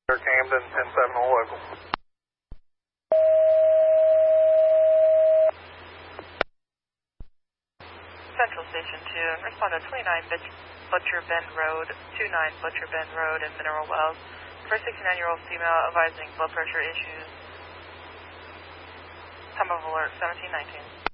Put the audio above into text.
Camden, 10-7 on local. Central Station 2, respond to 29 Butcher Bend Road, 29 Butcher Bend Road in Mineral Wells. For 69-year-old female advising blood pressure issues. Time of alert 1719.